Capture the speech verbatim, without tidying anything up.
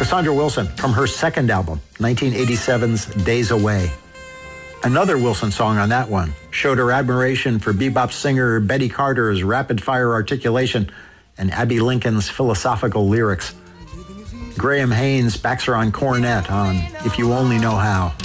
Cassandra Wilson from her second album, nineteen eighty-seven's Days Away. Another Wilson song on that one showed her admiration for bebop singer Betty Carter's rapid-fire articulation and Abby Lincoln's philosophical lyrics. Graham Haynes backs her on cornet on If You Only Know How.